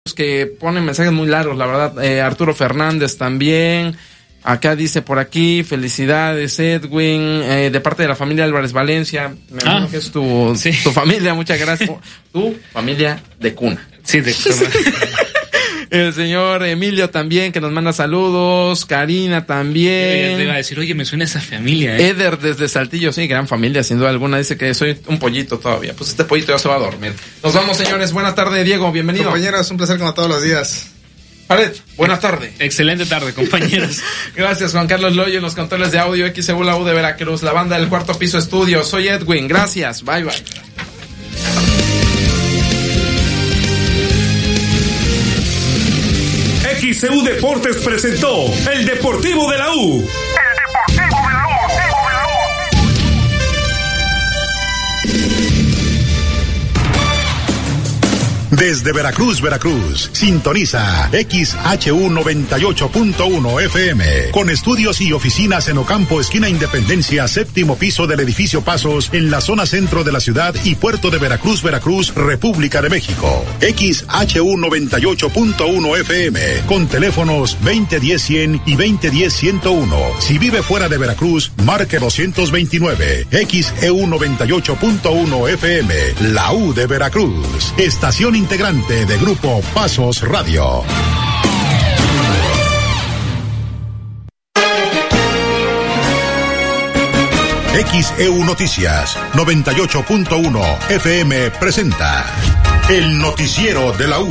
que ponen mensajes muy largos, la verdad. Arturo Fernández también. Acá dice por aquí, felicidades Edwin, de parte de la familia Álvarez Valencia. Me imagino que es tu familia, muchas gracias. Tu familia de cuna. Sí, de cuna. El señor Emilio también, que nos manda saludos. Karina también. Yo iba a decir, oye, me suena esa familia. Eder desde Saltillo, sí, gran familia, sin duda alguna. Dice que soy un pollito todavía. Pues este pollito ya se va a dormir. Nos vamos, señores. Buena tarde, Diego. Bienvenido. Compañeros, un placer como todos los días. Pared, buenas tardes. Excelente tarde, compañeros. Gracias, Juan Carlos Loyo, en los controles de audio XEU, la U de Veracruz, la banda del Cuarto Piso Estudio. Soy Edwin, gracias. Bye, bye. XEU Deportes presentó El Deportivo de la U. Desde Veracruz, Veracruz, sintoniza XHU 98.1 FM, con estudios y oficinas en Ocampo, esquina Independencia, séptimo piso del edificio Pasos, en la zona centro de la ciudad y puerto de Veracruz, Veracruz, República de México. XHU 98.1 FM, con teléfonos 2010-100 y 2010-101. Si vive fuera de Veracruz, marque 229. XEU 98.1 FM, la U de Veracruz, estación integrante de Grupo Pasos Radio. XEU Noticias 98.1 FM presenta El Noticiero de la U.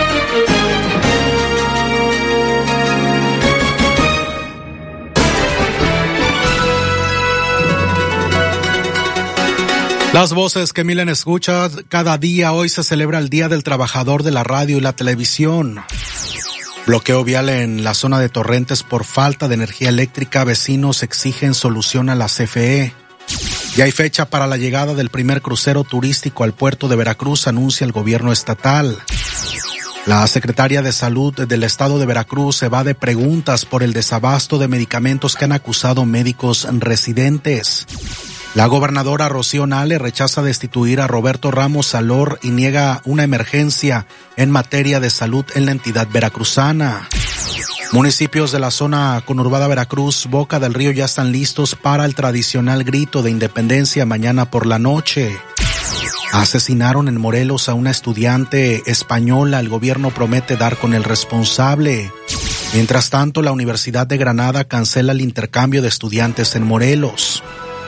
Las voces que Milen escucha cada día. Hoy se celebra el Día del Trabajador de la Radio y la Televisión. Bloqueo vial en la zona de Torrentes por falta de energía eléctrica. Vecinos exigen solución a la CFE. Ya hay fecha para la llegada del primer crucero turístico al puerto de Veracruz, anuncia el gobierno estatal. La secretaria de Salud del estado de Veracruz evade preguntas por el desabasto de medicamentos que han acusado médicos residentes. La gobernadora Rocío Nale rechaza destituir a Roberto Ramos Salor y niega una emergencia en materia de salud en la entidad veracruzana. Municipios de la zona conurbada Veracruz, Boca del Río ya están listos para el tradicional grito de independencia mañana por la noche. Asesinaron en Morelos a una estudiante española. El gobierno promete dar con el responsable. Mientras tanto, la Universidad de Granada cancela el intercambio de estudiantes en Morelos.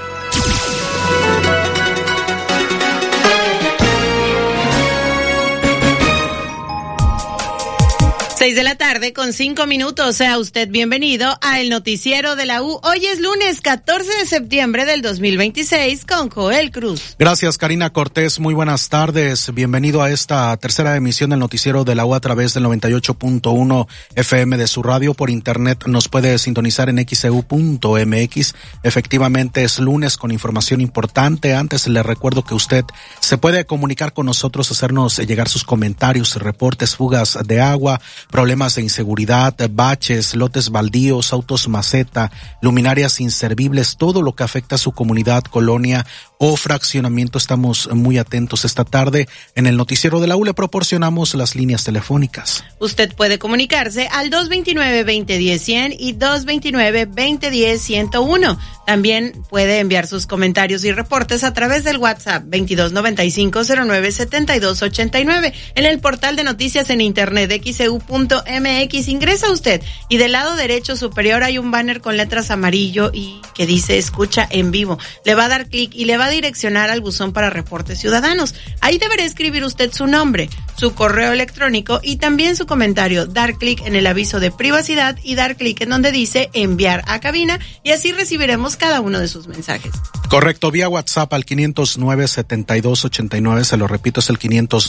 6 de la tarde con 5 minutos. Sea usted bienvenido a El Noticiero de la U. Hoy es lunes 14 de septiembre del 2026 con Joel Cruz. Gracias, Karina Cortés. Muy buenas tardes. Bienvenido a esta tercera emisión del Noticiero de la U a través del 98.1 FM de su radio. Por internet nos puede sintonizar en xeu.mx. Efectivamente es lunes con información importante. Antes le recuerdo que usted se puede comunicar con nosotros, hacernos llegar sus comentarios, reportes, fugas de agua, problemas de inseguridad, baches, lotes baldíos, autos maceta, luminarias inservibles, todo lo que afecta a su comunidad, colonia o fraccionamiento. Estamos muy atentos esta tarde. En el Noticiero de la U le proporcionamos las líneas telefónicas. Usted puede comunicarse al 229-2010-100 y 229-2010-101. También puede enviar sus comentarios y reportes a través del WhatsApp 2295-097289. En el portal de noticias en internet xeu.mx ingresa usted y del lado derecho superior hay un banner con letras amarillo y que dice escucha en vivo. Le va a dar clic y le va a direccionar al buzón para reportes ciudadanos. Ahí deberá escribir usted su nombre, su correo electrónico y también su comentario. Dar clic en el aviso de privacidad y dar clic en donde dice enviar a cabina y así recibiremos cada uno de sus mensajes. Correcto, vía WhatsApp al 509-7289, se lo repito, es el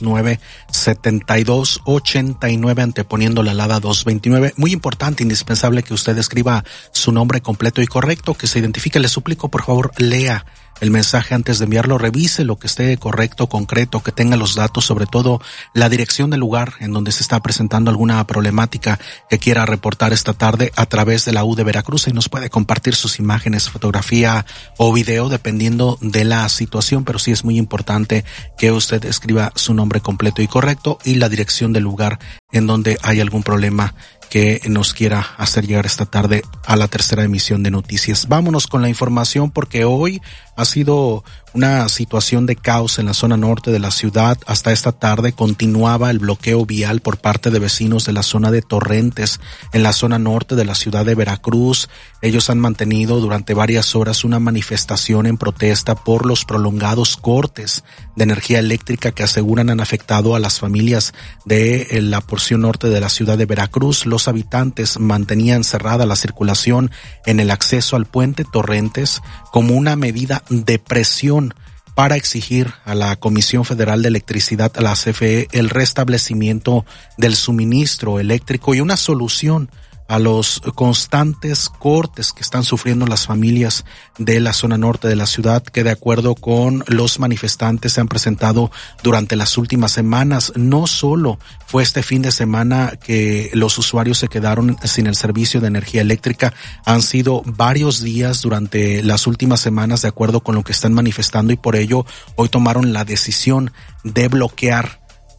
509-7289, anteponiendo la alada 229. Muy importante, indispensable que usted escriba su nombre completo y correcto, que se identifique. Le suplico, por favor, lea el mensaje antes de enviarlo, revise lo que esté correcto, concreto, que tenga los datos, sobre todo la dirección del lugar en donde se está presentando alguna problemática que quiera reportar esta tarde a través de la U de Veracruz, y nos puede compartir sus imágenes, fotografía o video dependiendo de la situación, pero sí es muy importante que usted escriba su nombre completo y correcto y la dirección del lugar en donde hay algún problema que nos quiera hacer llegar esta tarde a la tercera emisión de noticias. Vámonos con la información, porque hoy ha sido una situación de caos en la zona norte de la ciudad. Hasta esta tarde continuaba el bloqueo vial por parte de vecinos de la zona de Torrentes, en la zona norte de la ciudad de Veracruz. Ellos han mantenido durante varias horas una manifestación en protesta por los prolongados cortes de energía eléctrica que aseguran han afectado a las familias de la porción norte de la ciudad de Veracruz. Los habitantes mantenían cerrada la circulación en el acceso al puente Torrentes como una medida de presión para exigir a la Comisión Federal de Electricidad, a la CFE, el restablecimiento del suministro eléctrico y una solución a los constantes cortes que están sufriendo las familias de la zona norte de la ciudad, que de acuerdo con los manifestantes se han presentado durante las últimas semanas. No solo fue este fin de semana que los usuarios se quedaron sin el servicio de energía eléctrica, han sido varios días durante las últimas semanas, de acuerdo con lo que están manifestando, y por ello hoy tomaron la decisión de bloquear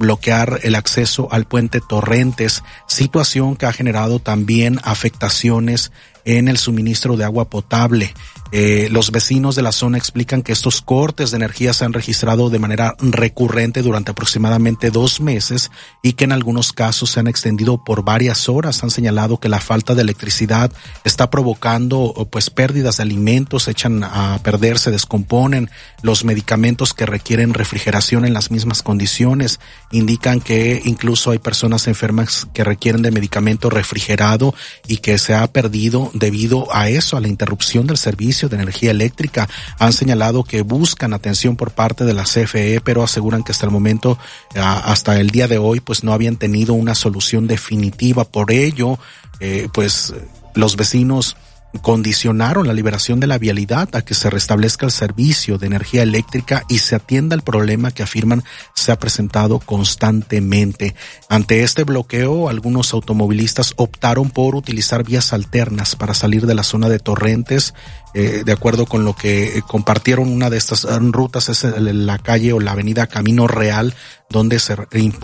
el acceso al puente Torrentes, situación que ha generado también afectaciones en el suministro de agua potable. Los vecinos de la zona explican que estos cortes de energía se han registrado de manera recurrente durante aproximadamente 2 meses y que en algunos casos se han extendido por varias horas. Han señalado que la falta de electricidad está provocando pues pérdidas de alimentos, echan a perder, se descomponen los medicamentos que requieren refrigeración en las mismas condiciones. Indican que incluso hay personas enfermas que requieren de medicamento refrigerado y que se ha perdido debido a eso, a la interrupción del servicio de energía eléctrica. Han señalado que buscan atención por parte de la CFE, pero aseguran que hasta el momento, hasta el día de hoy, pues no habían tenido una solución definitiva. Por ello, pues los vecinos condicionaron la liberación de la vialidad a que se restablezca el servicio de energía eléctrica y se atienda el problema que afirman se ha presentado constantemente. Ante este bloqueo, algunos automovilistas optaron por utilizar vías alternas para salir de la zona de Torrentes. De acuerdo con lo que compartieron, una de estas rutas es la calle o la avenida Camino Real, donde se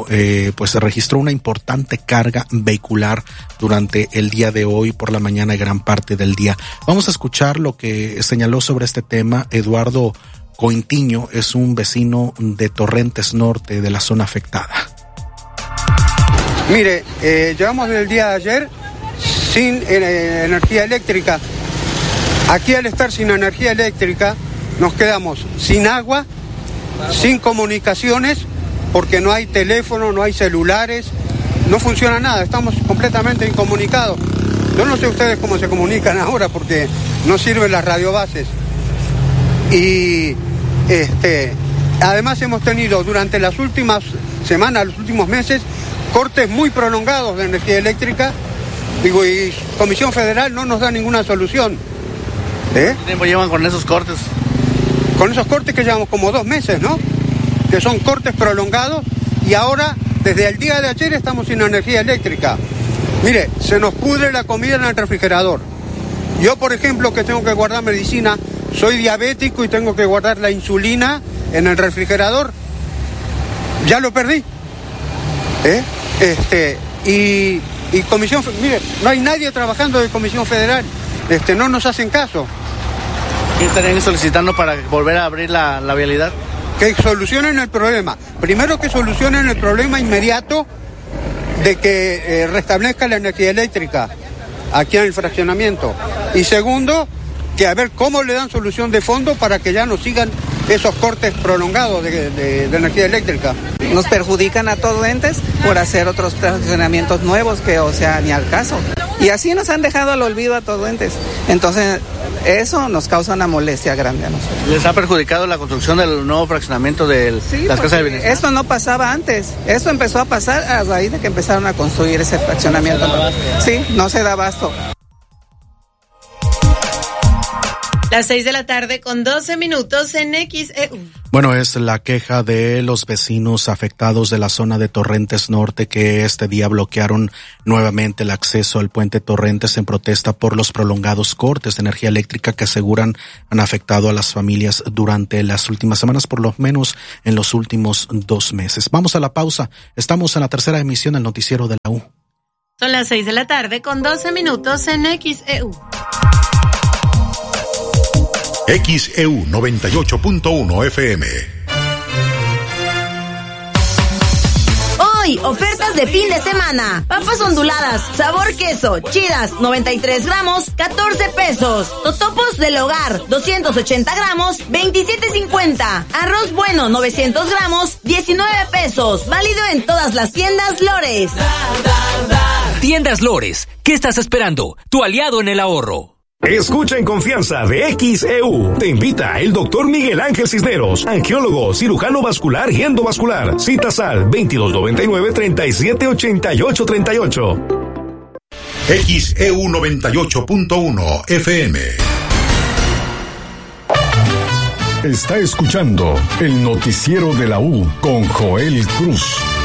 registró una importante carga vehicular durante el día de hoy por la mañana y gran parte del día. Vamos a escuchar lo que señaló sobre este tema Eduardo Cointiño, es un vecino de Torrentes Norte, de la zona afectada. Mire, llevamos el día de ayer sin energía eléctrica. Aquí, al estar sin energía eléctrica, nos quedamos sin agua, sin comunicaciones, porque no hay teléfono, no hay celulares, no funciona nada, estamos completamente incomunicados. Yo no sé ustedes cómo se comunican ahora, porque no sirven las radiobases. Y además hemos tenido durante las últimas semanas, los últimos meses, cortes muy prolongados de energía eléctrica. Y Comisión Federal no nos da ninguna solución. ¿Qué tiempo llevan con esos cortes? Con esos cortes que llevamos como 2 meses, ¿no? Que son cortes prolongados, y ahora, desde el día de ayer, estamos sin energía eléctrica. Mire, se nos pudre la comida en el refrigerador. Yo, por ejemplo, que tengo que guardar medicina, soy diabético y tengo que guardar la insulina en el refrigerador. Ya lo perdí. Y Comisión, mire, no hay nadie trabajando de Comisión Federal. No nos hacen caso. ¿Qué estarían solicitando para volver a abrir la vialidad? Que solucionen el problema. Primero, que solucionen el problema inmediato de que restablezca la energía eléctrica aquí en el fraccionamiento. Y segundo, que a ver cómo le dan solución de fondo para que ya no sigan esos cortes prolongados de energía eléctrica. Nos perjudican a Torrentes por hacer otros fraccionamientos nuevos que, o sea, ni al caso. Y así nos han dejado al olvido a Torrentes. Entonces, eso nos causa una molestia grande a nosotros. ¿Les ha perjudicado la construcción del nuevo fraccionamiento de las casas de bienestar? Esto no pasaba antes. Esto empezó a pasar a raíz de que empezaron a construir ese fraccionamiento. Sí, no se da abasto. Las 6:12 p.m. en XEU. Bueno, es la queja de los vecinos afectados de la zona de Torrentes Norte que este día bloquearon nuevamente el acceso al puente Torrentes en protesta por los prolongados cortes de energía eléctrica que aseguran han afectado a las familias durante las últimas semanas, por lo menos en los últimos 2 meses. Vamos a la pausa. Estamos en la tercera emisión del noticiero de la U. Son las 6:12 p.m. en XEU. XEU 98.1 FM. Hoy, ofertas de fin de semana. Papas onduladas, sabor queso, chidas, 93 gramos, 14 pesos. Totopos del hogar, 280 gramos, 27.50. Arroz bueno, 900 gramos, 19 pesos. Válido en todas las tiendas Lores. Tiendas Lores, ¿qué estás esperando? Tu aliado en el ahorro. Escucha en confianza de XEU. Te invita el doctor Miguel Ángel Cisneros, angiólogo, cirujano vascular y endovascular. Citas al 2299-378838. XEU 98.1 FM. Está escuchando el noticiero de la U con Joel Cruz.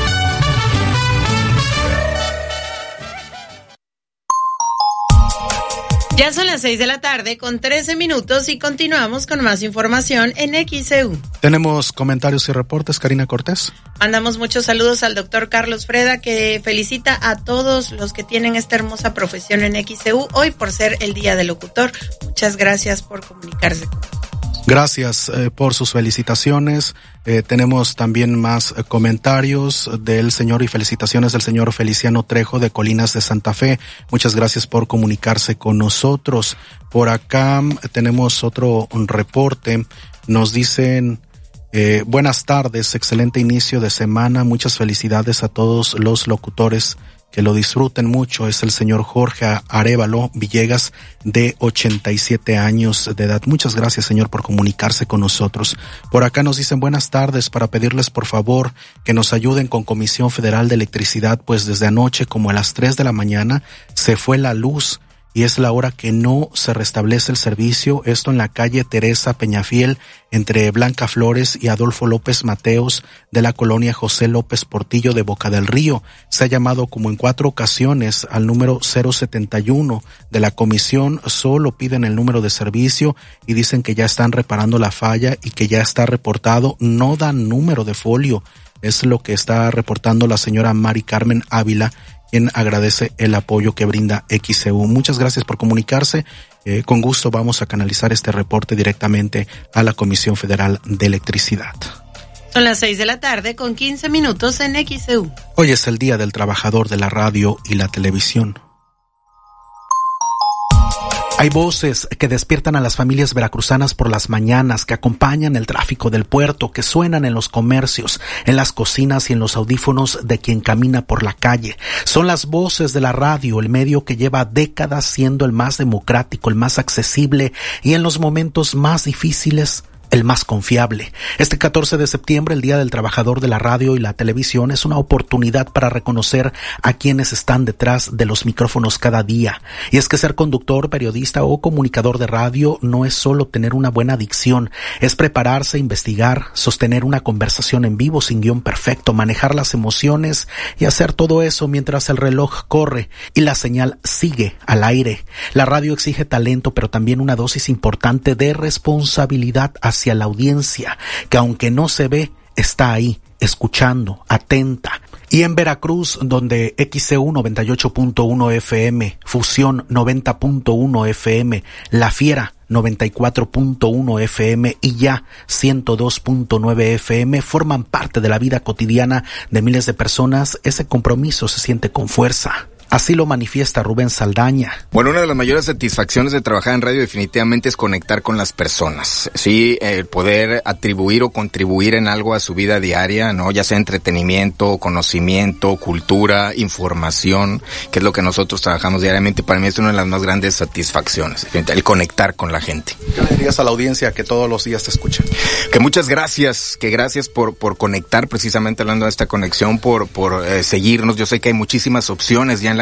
Ya son las 6:13 p.m. y continuamos con más información en XEU. Tenemos comentarios y reportes, Karina Cortés. Mandamos muchos saludos al doctor Carlos Freda, que felicita a todos los que tienen esta hermosa profesión en XEU hoy por ser el Día del Locutor. Muchas gracias por comunicarse. Gracias por sus felicitaciones. Tenemos también más comentarios del señor y felicitaciones del señor Feliciano Trejo de Colinas de Santa Fe. Muchas gracias por comunicarse con nosotros. Por acá tenemos otro reporte. Nos dicen, buenas tardes, excelente inicio de semana. Muchas felicidades a todos los locutores. Que lo disfruten mucho. Es el señor Jorge Arévalo Villegas, de 87 años de edad. Muchas gracias, señor, por comunicarse con nosotros. Por acá nos dicen buenas tardes, para pedirles por favor que nos ayuden con Comisión Federal de Electricidad, pues desde anoche como a las 3 de la mañana se fue la luz y es la hora que no se restablece el servicio. Esto en la calle Teresa Peñafiel, entre Blanca Flores y Adolfo López Mateos, de la colonia José López Portillo de Boca del Río. Se ha llamado como en 4 ocasiones al número 071 de la comisión. Solo piden el número de servicio y dicen que ya están reparando la falla y que ya está reportado. No dan número de folio. Es lo que está reportando la señora Mari Carmen Ávila, quien agradece el apoyo que brinda XEU. Muchas gracias por comunicarse. Con gusto vamos a canalizar este reporte directamente a la Comisión Federal de Electricidad. Son las 6:15 p.m. en XEU. Hoy es el Día del Trabajador de la Radio y la Televisión. Hay voces que despiertan a las familias veracruzanas por las mañanas, que acompañan el tráfico del puerto, que suenan en los comercios, en las cocinas y en los audífonos de quien camina por la calle. Son las voces de la radio, el medio que lleva décadas siendo el más democrático, el más accesible y en los momentos más difíciles, el más confiable. Este 14 de septiembre, el Día del Trabajador de la Radio y la Televisión, es una oportunidad para reconocer a quienes están detrás de los micrófonos cada día. Y es que ser conductor, periodista o comunicador de radio no es solo tener una buena dicción, es prepararse, investigar, sostener una conversación en vivo sin guión perfecto, manejar las emociones y hacer todo eso mientras el reloj corre y la señal sigue al aire. La radio exige talento, pero también una dosis importante de responsabilidad hacia la audiencia, que aunque no se ve, está ahí, escuchando, atenta. Y en Veracruz, donde XEU 98.1 FM, Fusión 90.1 FM, La Fiera 94.1 FM y ya 102.9 FM forman parte de la vida cotidiana de miles de personas, ese compromiso se siente con fuerza. Así lo manifiesta Rubén Saldaña. Bueno, una de las mayores satisfacciones de trabajar en radio definitivamente es conectar con las personas. Sí, el poder atribuir o contribuir en algo a su vida diaria, ¿no? Ya sea entretenimiento, conocimiento, cultura, información, que es lo que nosotros trabajamos diariamente. Para mí es una de las más grandes satisfacciones, el conectar con la gente. ¿Qué le dirías a la audiencia que todos los días te escucha? Que muchas gracias, que gracias por conectar, precisamente hablando de esta conexión, por seguirnos. Yo sé que hay muchísimas opciones ya en la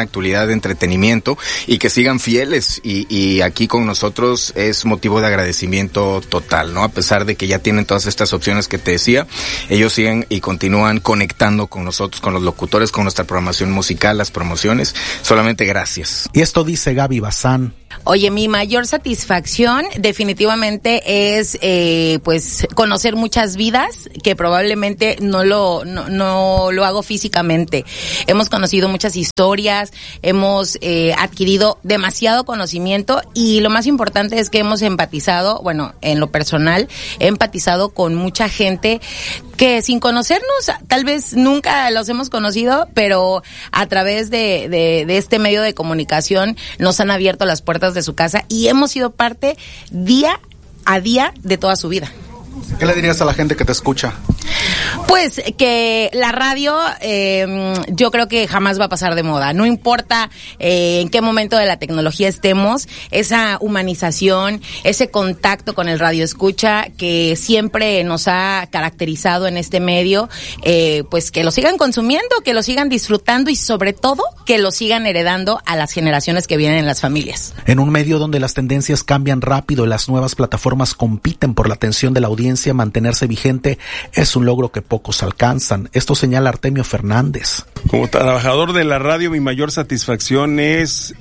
actualidad, entretenimiento, y que sigan fieles, y aquí con nosotros es motivo de agradecimiento total, ¿no? A pesar de que ya tienen todas estas opciones que te decía, ellos siguen y continúan conectando con nosotros, con los locutores, con nuestra programación musical, las promociones. Solamente gracias. Y esto dice Gaby Bazán. Oye, mi mayor satisfacción definitivamente es pues conocer muchas vidas que probablemente no lo hago físicamente. Hemos conocido muchas historias, hemos adquirido demasiado conocimiento, y lo más importante es que hemos empatizado, bueno, en lo personal, he empatizado con mucha gente que sin conocernos, tal vez nunca los hemos conocido, pero a través de este medio de comunicación nos han abierto las puertas de su casa y hemos sido parte día a día de toda su vida. ¿Qué le dirías a la gente que te escucha? Pues que la radio yo creo que jamás va a pasar de moda. No importa en qué momento de la tecnología estemos, esa humanización, ese contacto con el radio escucha que siempre nos ha caracterizado en este medio, pues que lo sigan consumiendo, que lo sigan disfrutando y sobre todo que lo sigan heredando a las generaciones que vienen en las familias. En un medio donde las tendencias cambian rápido y las nuevas plataformas compiten por la atención de la audiencia, mantenerse vigente es un logro que pocos alcanzan. Esto señala Artemio Fernández. Como trabajador de la radio, mi mayor satisfacción es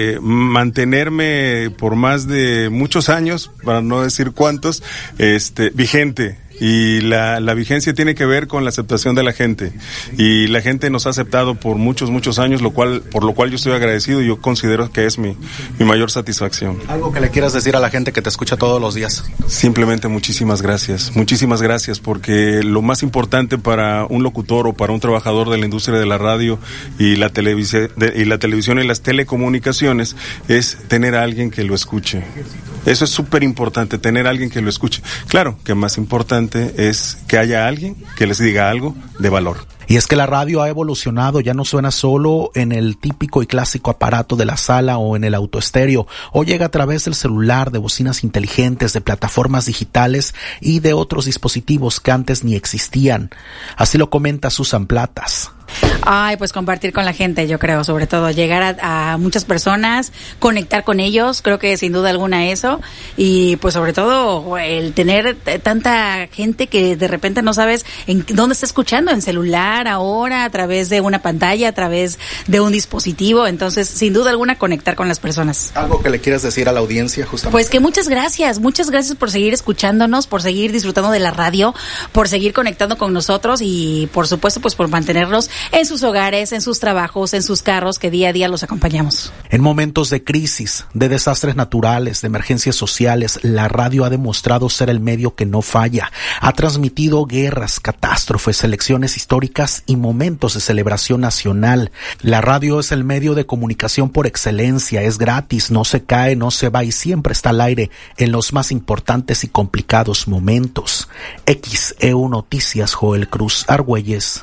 mantenerme por más de muchos años, para no decir cuántos, vigente. Y la vigencia tiene que ver con la aceptación de la gente, y la gente nos ha aceptado por muchos años, por lo cual yo estoy agradecido, y yo considero que es mi mayor satisfacción. ¿Algo que le quieras decir a la gente que te escucha todos los días? Simplemente muchísimas gracias, porque lo más importante para un locutor o para un trabajador de la industria de la radio y la televisión y las telecomunicaciones es tener a alguien que lo escuche. Eso es súper importante, tener a alguien que lo escuche. Claro que más importante es que haya alguien que les diga algo de valor. Y es que la radio ha evolucionado, ya no suena solo en el típico y clásico aparato de la sala o en el autoestéreo, o llega a través del celular, de bocinas inteligentes, de plataformas digitales y de otros dispositivos que antes ni existían. Así lo comenta Susan Platas. Ay, pues compartir con la gente, yo creo, sobre todo llegar a muchas personas, conectar con ellos, creo que sin duda alguna eso, y pues sobre todo el tener tanta gente que de repente no sabes en dónde está escuchando, en celular ahora, a través de una pantalla, a través de un dispositivo, entonces sin duda alguna conectar con las personas. ¿Algo que le quieras decir a la audiencia justamente? Pues que muchas gracias por seguir escuchándonos, por seguir disfrutando de la radio, por seguir conectando con nosotros y por supuesto pues por mantenernos en sus hogares, en sus trabajos, en sus carros, que día a día los acompañamos. En momentos de crisis, de desastres naturales, de emergencias sociales, la radio ha demostrado ser el medio que no falla. Ha transmitido guerras, catástrofes, elecciones históricas y momentos de celebración nacional. La radio es el medio de comunicación por excelencia, es gratis, no se cae, no se va y siempre está al aire en los más importantes y complicados momentos. XEU Noticias, Joel Cruz Argüelles.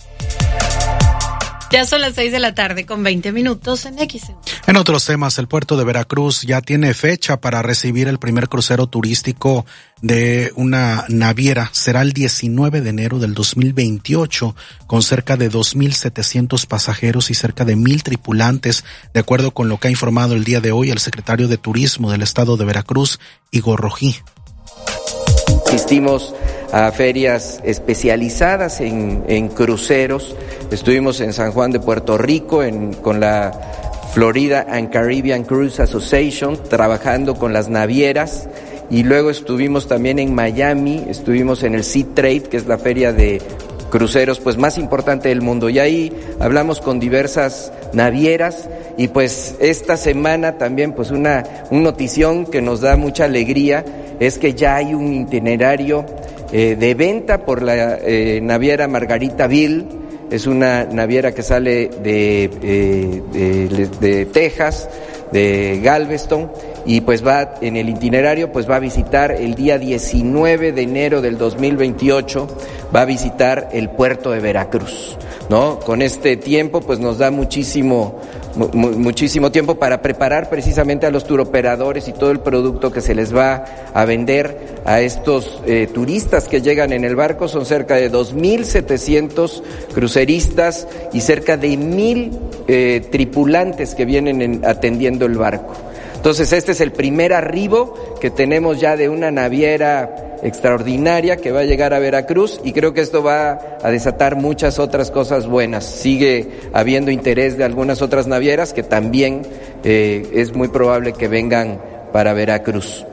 Ya son las 6:20 en XEU. En otros temas, el puerto de Veracruz ya tiene fecha para recibir el primer crucero turístico de una naviera. Será el 19 de enero del 2028, con cerca de 2,700 pasajeros y cerca de 1,000 tripulantes, de acuerdo con lo que ha informado el día de hoy el secretario de Turismo del estado de Veracruz, Igor Rojí. Asistimos a ferias especializadas en cruceros. Estuvimos en San Juan de Puerto Rico con la Florida and Caribbean Cruise Association, trabajando con las navieras, y luego estuvimos también en Miami, estuvimos en el Sea Trade, que es la feria de cruceros pues más importante del mundo, y ahí hablamos con diversas navieras. Y pues esta semana también pues una notición que nos da mucha alegría es que ya hay un itinerario de venta por la naviera Margaritaville. Es una naviera que sale de Texas, de Galveston, y pues va en el itinerario, pues va a visitar el día 19 de enero del 2028, va a visitar el puerto de Veracruz, ¿no? Con este tiempo pues nos da muchísimo muchísimo tiempo para preparar precisamente a los turoperadores y todo el producto que se les va a vender a estos turistas que llegan en el barco. Son cerca de 2,700 cruceristas y cerca de 1,000 tripulantes que vienen atendiendo el barco. Entonces este es el primer arribo que tenemos ya de una naviera extraordinaria que va a llegar a Veracruz, y creo que esto va a desatar muchas otras cosas buenas. Sigue habiendo interés de algunas otras navieras que también es muy probable que vengan para Veracruz.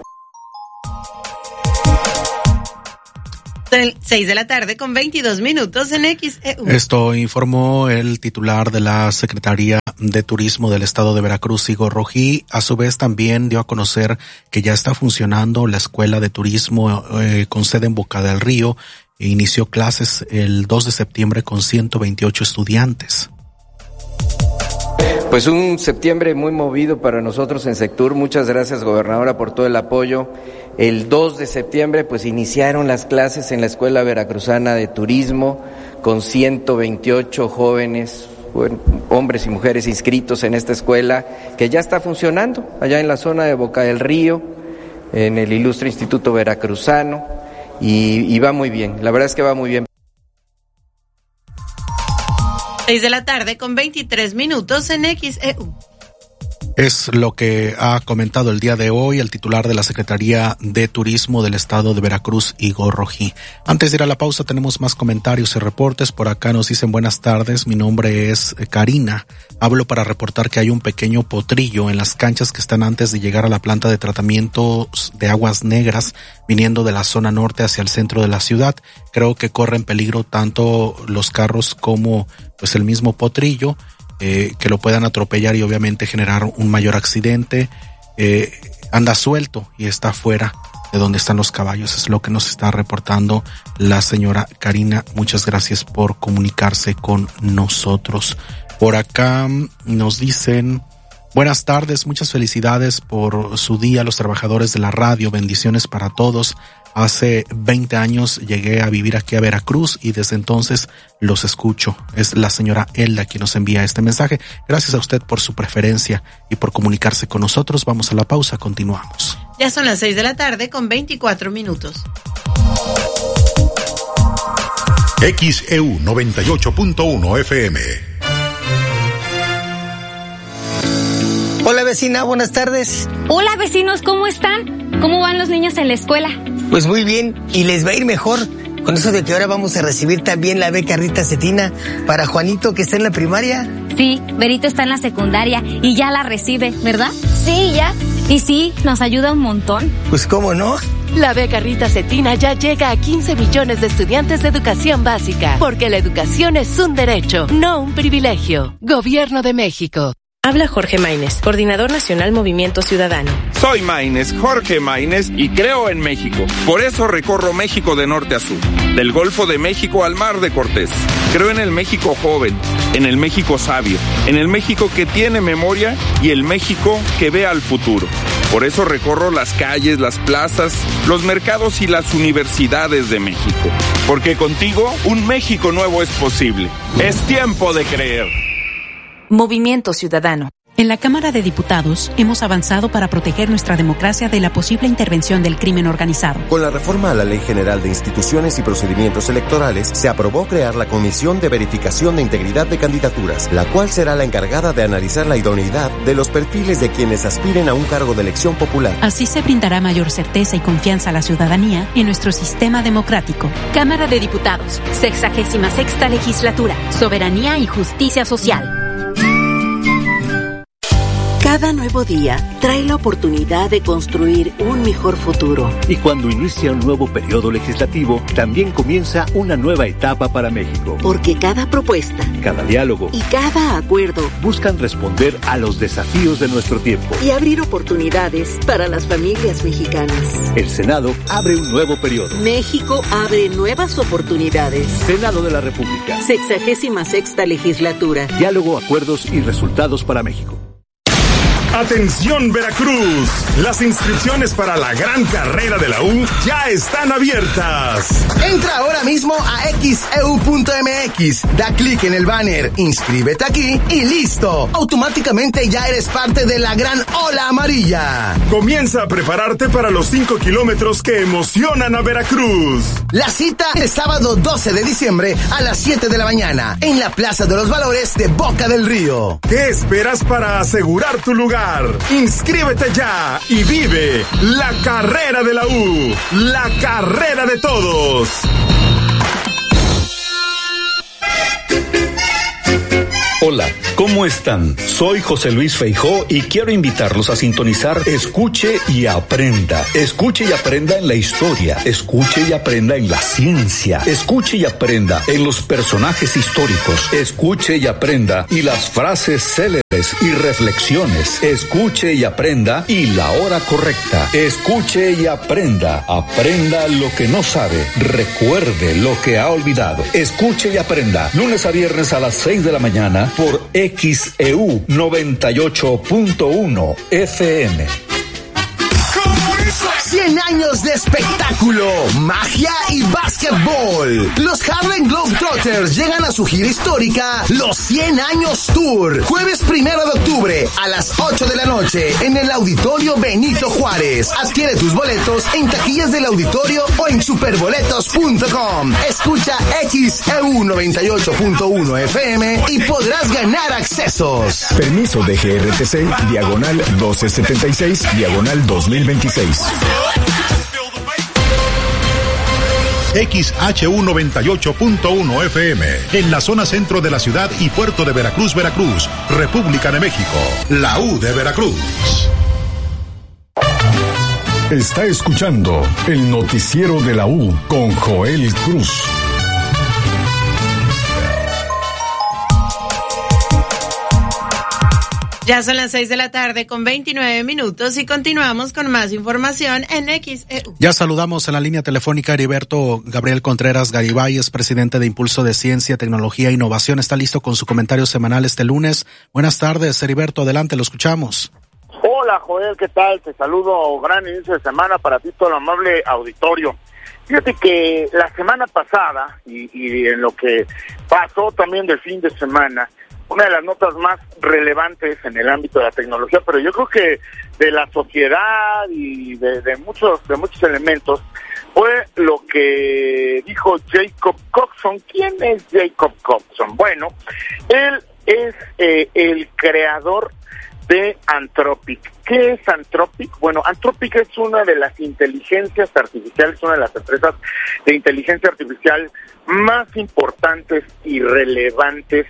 6 de la tarde con 22 minutos en XEU. Esto informó el titular de la Secretaría de Turismo del Estado de Veracruz, Igor Rojí. A su vez también dio a conocer que ya está funcionando la Escuela de Turismo con sede en Boca del Río. E inició clases el 2 de septiembre con 128 estudiantes. Pues un septiembre muy movido para nosotros en Sectur. Muchas gracias, gobernadora, por todo el apoyo. El 2 de septiembre pues iniciaron las clases en la Escuela Veracruzana de Turismo con 128 jóvenes, hombres y mujeres inscritos en esta escuela, que ya está funcionando allá en la zona de Boca del Río, en el Ilustre Instituto Veracruzano, y va muy bien. La verdad es que va muy bien. 6 de la tarde con 23 minutos en XEU. Es lo que ha comentado el día de hoy el titular de la Secretaría de Turismo del Estado de Veracruz, Igor Rojí. Antes de ir a la pausa tenemos más comentarios y reportes. Por acá nos dicen buenas tardes, mi nombre es Karina. Hablo para reportar que hay un pequeño potrillo en las canchas que están antes de llegar a la planta de tratamiento de aguas negras, viniendo de la zona norte hacia el centro de la ciudad. Creo que corren peligro tanto los carros como pues el mismo potrillo. Que lo puedan atropellar y obviamente generar un mayor accidente. Anda suelto y está fuera de donde están los caballos. Es lo que nos está reportando la señora Karina. Muchas gracias por comunicarse con nosotros. Por acá nos dicen buenas tardes, muchas felicidades por su día, los trabajadores de la radio, bendiciones para todos. Hace 20 años llegué a vivir aquí a Veracruz y desde entonces los escucho. Es la señora Elda quien nos envía este mensaje. Gracias a usted por su preferencia y por comunicarse con nosotros. Vamos a la pausa, continuamos. Ya son las 6 de la tarde con 24 minutos. XEU 98.1 FM. Hola vecina, buenas tardes. Hola vecinos, ¿cómo están? ¿Cómo van los niños en la escuela? Pues muy bien, y les va a ir mejor con eso de que ahora vamos a recibir también la beca Rita Cetina para Juanito, que está en la primaria. Sí, Berito está en la secundaria y ya la recibe, ¿verdad? Sí, ya. Y sí, nos ayuda un montón. Pues cómo no. La beca Rita Cetina ya llega a 15 millones de estudiantes de educación básica, porque la educación es un derecho, no un privilegio. Gobierno de México. Habla Jorge Maínez, coordinador nacional Movimiento Ciudadano. Soy Maínez, Jorge Maínez, y creo en México. Por eso recorro México de norte a sur, del Golfo de México al Mar de Cortés. Creo en el México joven, en el México sabio, en el México que tiene memoria y el México que ve al futuro. Por eso recorro las calles, las plazas, los mercados y las universidades de México. Porque contigo, un México nuevo es posible. Es tiempo de creer. Movimiento Ciudadano. En la Cámara de Diputados hemos avanzado para proteger nuestra democracia de la posible intervención del crimen organizado. Con la reforma a la Ley General de Instituciones y Procedimientos Electorales, se aprobó crear la Comisión de Verificación de Integridad de Candidaturas, la cual será la encargada de analizar la idoneidad de los perfiles de quienes aspiren a un cargo de elección popular. Así se brindará mayor certeza y confianza a la ciudadanía en nuestro sistema democrático. Cámara de Diputados, 66ª Legislatura, Soberanía y Justicia Social. Cada nuevo día trae la oportunidad de construir un mejor futuro. Y cuando inicia un nuevo periodo legislativo, también comienza una nueva etapa para México. Porque cada propuesta, cada diálogo y cada acuerdo buscan responder a los desafíos de nuestro tiempo y abrir oportunidades para las familias mexicanas. El Senado abre un nuevo periodo. México abre nuevas oportunidades. Senado de la República. 66ª Legislatura. Diálogo, acuerdos y resultados para México. Atención Veracruz, las inscripciones para la gran carrera de la U ya están abiertas. Entra ahora mismo a xeu.mx, da clic en el banner, inscríbete aquí y listo. Automáticamente ya eres parte de la gran ola amarilla. Comienza a prepararte para los 5 kilómetros que emocionan a Veracruz. La cita es sábado 12 de diciembre a las 7 de la mañana en la Plaza de los Valores de Boca del Río. ¿Qué esperas para asegurar tu lugar? Inscríbete ya y vive la carrera de la U, la carrera de todos. Hola, ¿cómo están? Soy José Luis Feijó y quiero invitarlos a sintonizar Escuche y Aprenda. Escuche y aprenda en la historia, escuche y aprenda en la ciencia, escuche y aprenda en los personajes históricos, escuche y aprenda y las frases célebres y reflexiones, escuche y aprenda y la hora correcta, escuche y aprenda, aprenda lo que no sabe, recuerde lo que ha olvidado, escuche y aprenda, lunes a viernes a las 6 de la mañana por XEU 98.1 FM. 100 años de espectáculo, magia y básquetbol. Los Harlem Globetrotters llegan a su gira histórica Los 100 Años Tour. Jueves 1 de octubre a las 8 de la noche en el Auditorio Benito Juárez. Adquiere tus boletos en taquillas del auditorio o en superboletos.com. Escucha XEU 98.1 FM y podrás ganar accesos. Permiso de GRTC, diagonal 1276, diagonal 2026. XHU 98.1 FM, en la zona centro de la ciudad y puerto de Veracruz, Veracruz, República de México, la U de Veracruz. Está escuchando el noticiero de la U con Joel Cruz. Ya son las 6 de la tarde con 29 minutos y continuamos con más información en XEU. Ya saludamos en la línea telefónica a Heriberto Gabriel Contreras Garibay, es presidente de Impulso de Ciencia, Tecnología e Innovación. Está listo con su comentario semanal este lunes. Buenas tardes, Heriberto, adelante, lo escuchamos. Hola, Joel, ¿qué tal? Te saludo, gran inicio de semana para ti, todo el amable auditorio. Fíjate que la semana pasada y en lo que pasó también del fin de semana, una de las notas más relevantes en el ámbito de la tecnología, pero yo creo que de la sociedad y de muchos elementos, fue lo que dijo Jacob Coxon. ¿Quién es Jacob Coxon? Bueno, él es el creador de Anthropic. ¿Qué es Anthropic? Bueno, Anthropic es una de las inteligencias artificiales, una de las empresas de inteligencia artificial más importantes y relevantes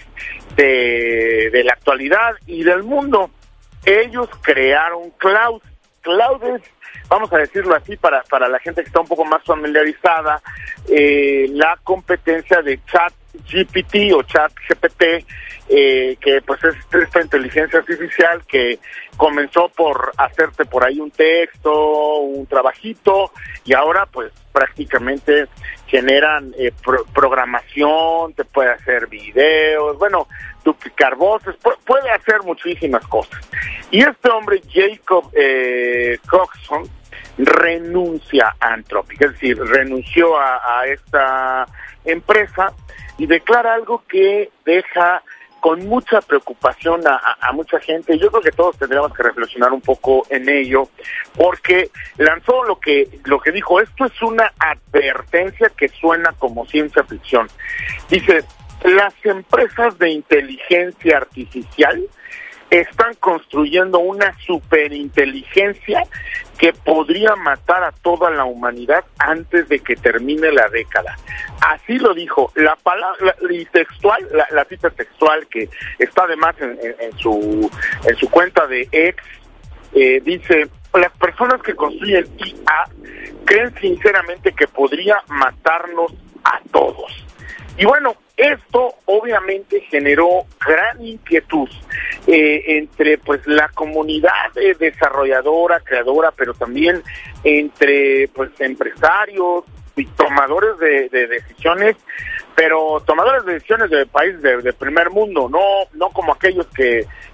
de la actualidad y del mundo. Ellos crearon Claude. Claude es, vamos a decirlo así para la gente que está un poco más familiarizada, la competencia de ChatGPT o ChatGPT, que pues es esta inteligencia artificial que comenzó por hacerte por ahí un texto, un trabajito, y ahora pues prácticamente generan programación, te puede hacer videos, bueno, duplicar voces, puede hacer muchísimas cosas. Y este hombre, Jacob Coxon, renuncia a Anthropic, es decir, renunció a esta empresa y declara algo que deja con mucha preocupación a mucha gente. Yo creo que todos tendríamos que reflexionar un poco en ello, porque lanzó lo que dijo. Esto es una advertencia que suena como ciencia ficción. Dice, las empresas de inteligencia artificial están construyendo una superinteligencia que podría matar a toda la humanidad antes de que termine la década. Así lo dijo. La palabra y textual, la cita textual que está además en su cuenta de X, dice: las personas que construyen IA creen sinceramente que podría matarnos a todos. Y bueno, esto obviamente generó gran inquietud entre pues la comunidad desarrolladora, creadora, pero también entre pues empresarios y tomadores de decisiones, pero tomadores de decisiones de países de primer mundo, no como aquellos que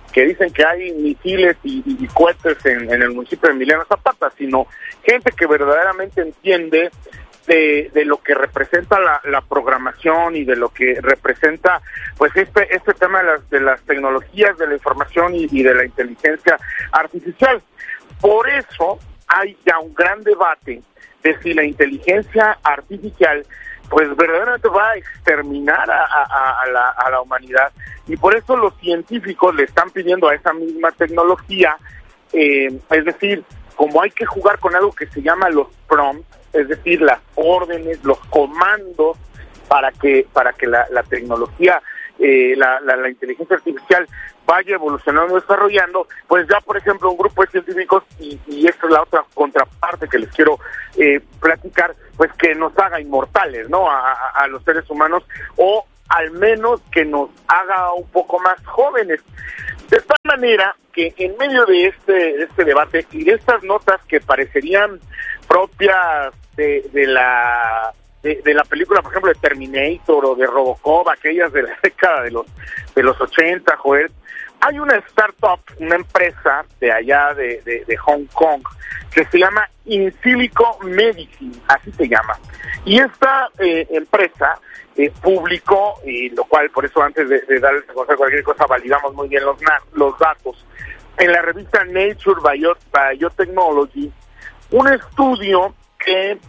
que dicen que hay misiles y cohetes en el municipio de Emiliano Zapata, sino gente que verdaderamente entiende de lo que representa la programación y de lo que representa pues este tema de las tecnologías de la información y de la inteligencia artificial. Por eso hay ya un gran debate de si la inteligencia artificial pues verdaderamente va a exterminar a la humanidad, y por eso los científicos le están pidiendo a esa misma tecnología, es decir, como hay que jugar con algo que se llama los prompts, es decir, las órdenes, los comandos, para que la tecnología, la inteligencia artificial vaya evolucionando, desarrollando, pues ya, por ejemplo, un grupo de científicos, y esta es la otra contraparte que les quiero platicar, pues que nos haga inmortales, ¿no?, a los seres humanos, o al menos que nos haga un poco más jóvenes. De tal manera que en medio de este debate y de estas notas que parecerían propias de la película, por ejemplo, de Terminator o de Robocop, aquellas de la década de los 80, Joel, hay una startup, una empresa de allá de Hong Kong, que se llama InSilico Medicine, así se llama. Y esta empresa publicó, y lo cual por eso antes de darles a conocer cualquier cosa validamos muy bien los datos, en la revista Nature Biotechnology, un estudio que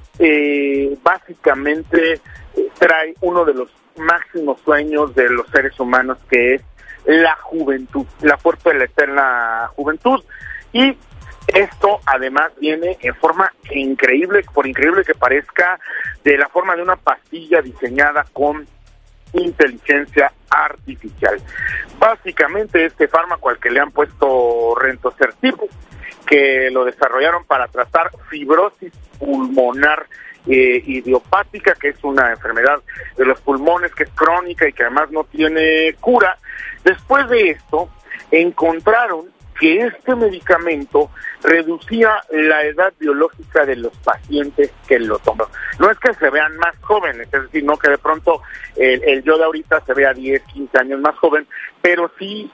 básicamente trae uno de los máximos sueños de los seres humanos, que es la juventud, la fuerza de la eterna juventud. Y esto además viene en forma increíble, por increíble que parezca, de la forma de una pastilla diseñada con inteligencia artificial. Básicamente este fármaco al que le han puesto Rentocertib, que lo desarrollaron para tratar fibrosis pulmonar idiopática, que es una enfermedad de los pulmones que es crónica y que además no tiene cura. Después de esto encontraron que este medicamento reducía la edad biológica de los pacientes que lo toman. No es que se vean más jóvenes, es decir, no que de pronto el yo de ahorita se vea 10, 15 años más joven, pero sí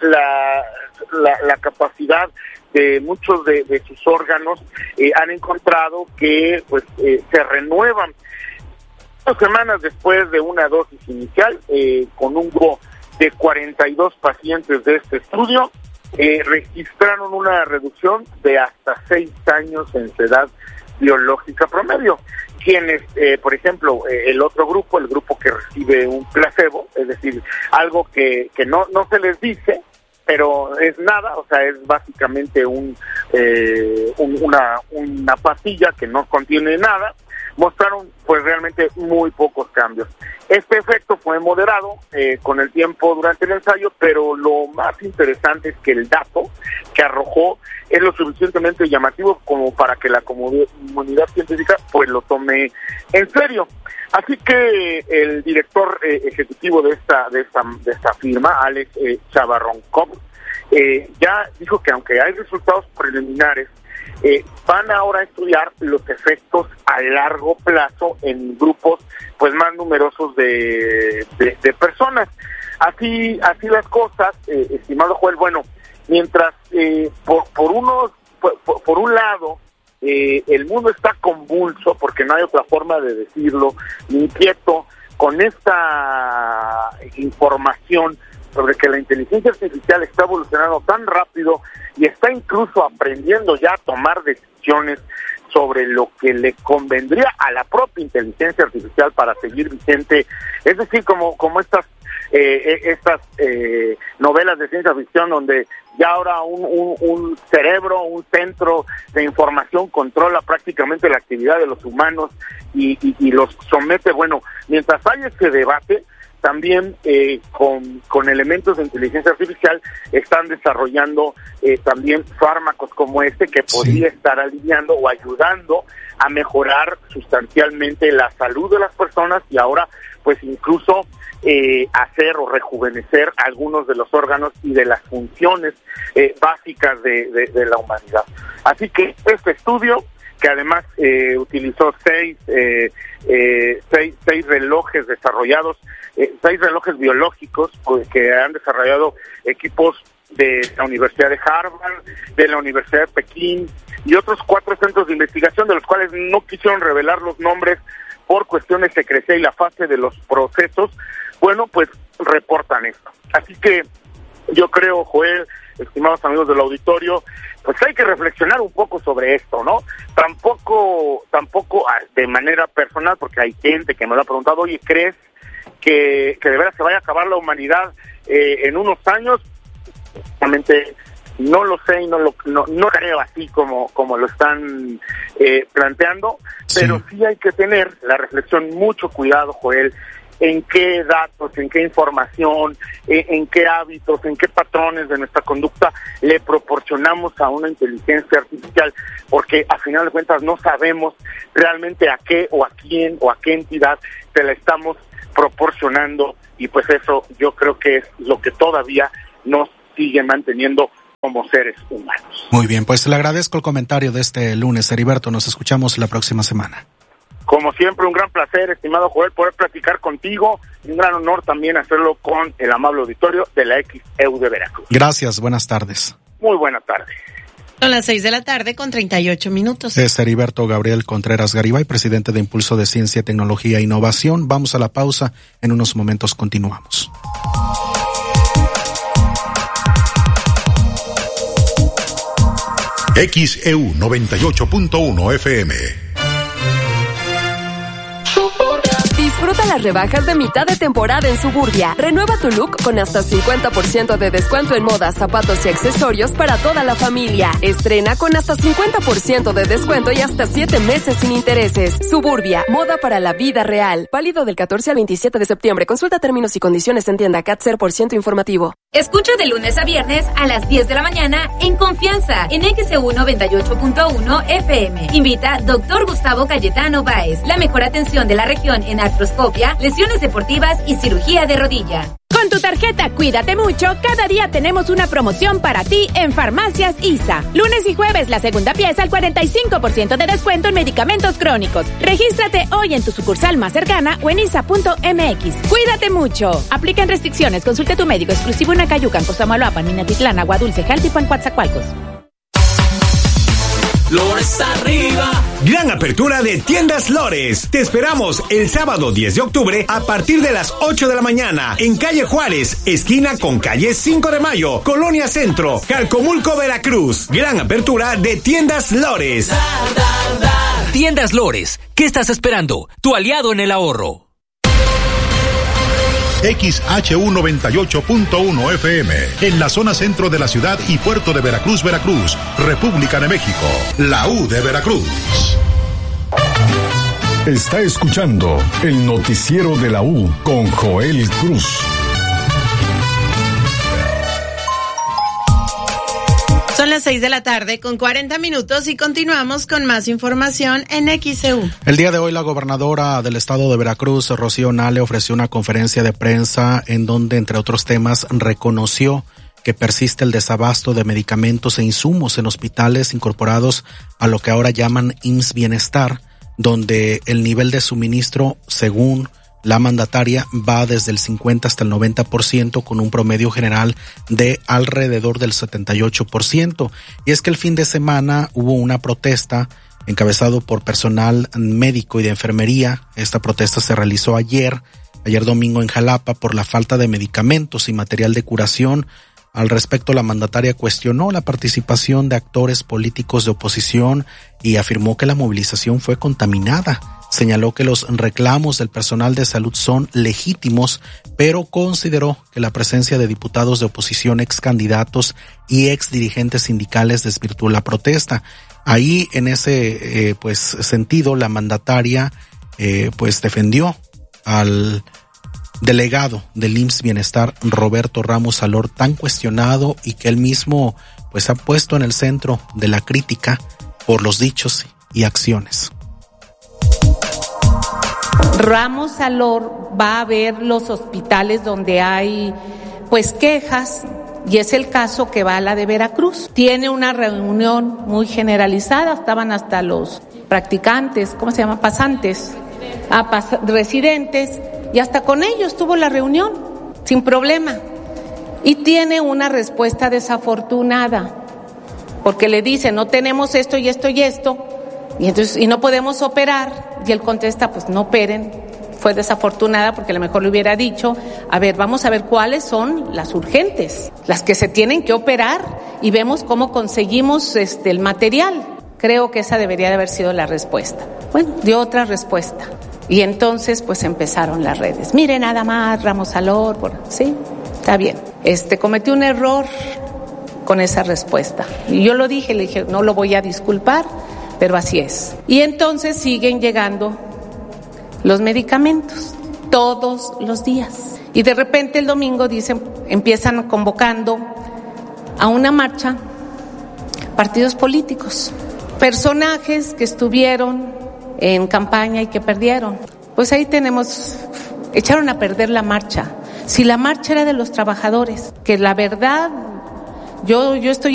la capacidad de muchos de sus órganos han encontrado que pues se renuevan. 2 semanas después de una dosis inicial, con un grupo de 42 pacientes de este estudio, registraron una reducción de hasta 6 años en su edad biológica promedio. Quienes, por ejemplo, el otro grupo, el grupo que recibe un placebo, es decir, algo que no se les dice, pero es nada, o sea, es básicamente una pastilla que no contiene nada, mostraron pues realmente muy pocos cambios. Este efecto fue moderado con el tiempo durante el ensayo, pero lo más interesante es que el dato que arrojó es lo suficientemente llamativo como para que la comunidad científica pues lo tome en serio. Así que el director ejecutivo de esta firma, Alex Chavarronkov, ya dijo que aunque hay resultados preliminares, van ahora a estudiar los efectos a largo plazo en grupos pues más numerosos de personas. Así las cosas, estimado Joel. Bueno, mientras por un lado el mundo está convulso, porque no hay otra forma de decirlo, inquieto con esta información sobre que la inteligencia artificial está evolucionando tan rápido y está incluso aprendiendo ya a tomar decisiones sobre lo que le convendría a la propia inteligencia artificial para seguir vigente. Es decir, como estas novelas de ciencia ficción donde ya ahora un cerebro, un centro de información controla prácticamente la actividad de los humanos y los somete. Bueno, mientras hay este debate, también con elementos de inteligencia artificial están desarrollando también fármacos como este que podría estar aliviando o ayudando a mejorar sustancialmente la salud de las personas y ahora pues incluso hacer o rejuvenecer algunos de los órganos y de las funciones básicas de la humanidad. Así que este estudio, que además utilizó seis relojes desarrollados, 6 relojes biológicos que han desarrollado equipos de la Universidad de Harvard, de la Universidad de Pekín y otros 4 centros de investigación, de los cuales no quisieron revelar los nombres por cuestiones de secrecía y la fase de los procesos, bueno, pues reportan esto. Así que yo creo, Joel, estimados amigos del auditorio, pues hay que reflexionar un poco sobre esto, ¿no? Tampoco de manera personal, porque hay gente que me lo ha preguntado, oye, ¿crees que de veras se vaya a acabar la humanidad en unos años? Realmente no lo sé y no creo así como lo están planteando, pero sí hay que tener la reflexión, mucho cuidado, Joel, en qué datos, en qué información, en qué hábitos, en qué patrones de nuestra conducta le proporcionamos a una inteligencia artificial, porque a final de cuentas no sabemos realmente a qué o a quién o a qué entidad se la estamos proporcionando, y pues eso yo creo que es lo que todavía nos sigue manteniendo como seres humanos. Muy bien, pues le agradezco el comentario de este lunes, Heriberto. Nos escuchamos la próxima semana. Como siempre, un gran placer, estimado Joel, poder platicar contigo, y un gran honor también hacerlo con el amable auditorio de la XEU de Veracruz. Gracias, buenas tardes. Muy buena tarde. Son las 6:38 Es Heriberto Gabriel Contreras Garibay, presidente de Impulso de Ciencia, Tecnología e Innovación. Vamos a la pausa, en unos momentos continuamos. XEU 98.1 FM. Disfruta las rebajas de mitad de temporada en Suburbia. Renueva tu look con hasta 50% de descuento en moda, zapatos y accesorios para toda la familia. Estrena con hasta 50% de descuento y hasta 7 meses sin intereses. Suburbia, moda para la vida real. Válido del 14 al 27 de septiembre. Consulta términos y condiciones en tienda CAT 0% informativo. Escucha de lunes a viernes a las 10 de la mañana en Confianza en XEU 98.1 FM. Invita Dr. Gustavo Cayetano Báez. La mejor atención de la región en artroscopia, lesiones deportivas y cirugía de rodilla. Con tu tarjeta Cuídate Mucho, cada día tenemos una promoción para ti en Farmacias ISA. Lunes y jueves la segunda pieza al 45% de descuento en medicamentos crónicos. Regístrate hoy en tu sucursal más cercana o en isa.mx. Cuídate mucho. Aplican restricciones. Consulte tu médico exclusivo en Acayucan, Cosamaloapan, Minatitlán, Agua Dulce, Jaltipan, Coatzacoalcos. Lores arriba. Gran apertura de Tiendas Lores. Te esperamos el sábado 10 de octubre a partir de las 8 de la mañana en calle Juárez, esquina con calle 5 de Mayo, Colonia Centro, Calcomulco, Veracruz. Gran apertura de Tiendas Lores. Tiendas Lores. ¿Qué estás esperando? Tu aliado en el ahorro. XHU 98.1 FM, en la zona centro de la ciudad y puerto de Veracruz, Veracruz, República de México, la U de Veracruz. Está escuchando el noticiero de la U con Joel Cruz. Son las 6:40 y continuamos con más información en XEU. El día de hoy la gobernadora del estado de Veracruz, Rocío Nale, ofreció una conferencia de prensa en donde, entre otros temas, reconoció que persiste el desabasto de medicamentos e insumos en hospitales incorporados a lo que ahora llaman IMSS Bienestar, donde el nivel de suministro, según la mandataria, va desde el 50 hasta el 90%, con un promedio general de alrededor del 78%. Y es que el fin de semana hubo una protesta encabezado por personal médico y de enfermería. Esta protesta se realizó ayer domingo en Jalapa, por la falta de medicamentos y material de curación. Al respecto, la mandataria cuestionó la participación de actores políticos de oposición y afirmó que la movilización fue contaminada. Señaló que los reclamos del personal de salud son legítimos, pero consideró que la presencia de diputados de oposición, ex candidatos y ex dirigentes sindicales desvirtuó la protesta. Ahí, en ese sentido, la mandataria defendió al delegado del IMSS Bienestar, Roberto Ramos Salor, tan cuestionado y que él mismo ha puesto en el centro de la crítica por los dichos y acciones. Ramos Salor va a ver los hospitales donde hay quejas, y es el caso que va a la de Veracruz. Tiene una reunión muy generalizada, estaban hasta los practicantes, pasantes, residentes, y hasta con ellos tuvo la reunión, sin problema. y tiene una respuesta desafortunada, porque le dice, no tenemos esto y esto y esto, y no podemos operar, y él contesta, pues no operen. Fue desafortunada porque a lo mejor le hubiera dicho, a ver, vamos a ver cuáles son las urgentes, las que se tienen que operar, y vemos cómo conseguimos el material. Creo que esa debería de haber sido la respuesta. Bueno, dio otra respuesta. Y entonces pues empezaron las redes. Mire nada más, Ramos Alor, sí, está bien. Cometió un error con esa respuesta. Y yo lo dije, le dije, no lo voy a disculpar, pero así es. Y entonces siguen llegando los medicamentos todos los días. Y de repente el domingo empiezan convocando a una marcha partidos políticos, personajes que estuvieron en campaña y que perdieron. Pues ahí echaron a perder la marcha. Si la marcha era de los trabajadores, que la verdad, yo estoy